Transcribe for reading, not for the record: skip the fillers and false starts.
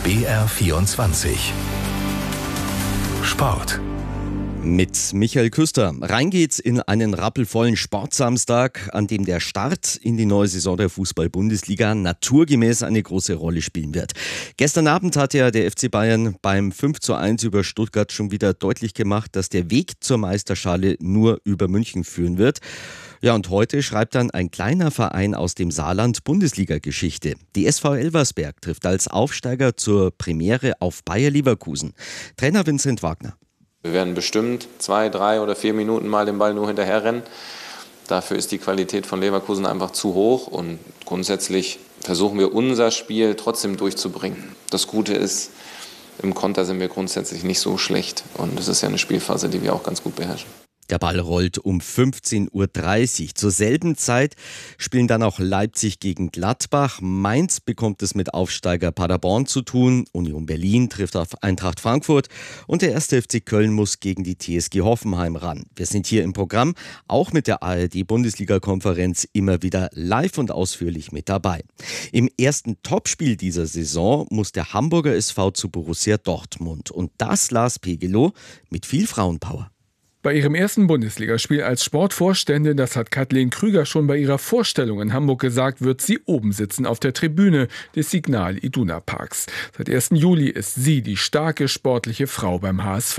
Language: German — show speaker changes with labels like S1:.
S1: BR24 Sport.
S2: Mit Michael Küster. Rein geht's in einen rappelvollen Sportsamstag, an dem der Start in die neue Saison der Fußball-Bundesliga naturgemäß eine große Rolle spielen wird. Gestern Abend hat ja der FC Bayern beim 5:1 über Stuttgart schon wieder deutlich gemacht, dass der Weg zur Meisterschale nur über München führen wird. Ja, und heute schreibt dann ein kleiner Verein aus dem Saarland Bundesliga-Geschichte. Die SV Elversberg trifft als Aufsteiger zur Premiere auf Bayer Leverkusen. Trainer Vincent Wagner.
S3: Wir werden bestimmt 2, 3 oder 4 Minuten mal den Ball nur hinterher rennen. Dafür ist die Qualität von Leverkusen einfach zu hoch und grundsätzlich versuchen wir unser Spiel trotzdem durchzubringen. Das Gute ist, im Konter sind wir grundsätzlich nicht so schlecht und es ist ja eine Spielphase, die wir auch ganz gut beherrschen.
S2: Der Ball rollt um 15:30 Uhr. Zur selben Zeit spielen dann auch Leipzig gegen Gladbach. Mainz bekommt es mit Aufsteiger Paderborn zu tun. Union Berlin trifft auf Eintracht Frankfurt. Und der 1. FC Köln muss gegen die TSG Hoffenheim ran. Wir sind hier im Programm, auch mit der ARD-Bundesliga-Konferenz, immer wieder live und ausführlich mit dabei. Im ersten Topspiel dieser Saison muss der Hamburger SV zu Borussia Dortmund. Und das Lars Pegelow mit viel Frauenpower.
S4: Bei ihrem ersten Bundesligaspiel als Sportvorständin, das hat Kathleen Krüger schon bei ihrer Vorstellung in Hamburg gesagt, wird sie oben sitzen auf der Tribüne des Signal Iduna Parks. Seit 1. Juli ist sie die starke sportliche Frau beim HSV.